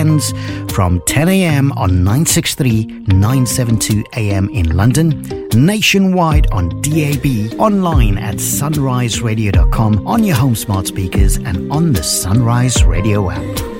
weekends from 10 a.m. on 963, 972 AM in London, nationwide on DAB, online at sunriseradio.com, on your home smart speakers and on the Sunrise Radio app.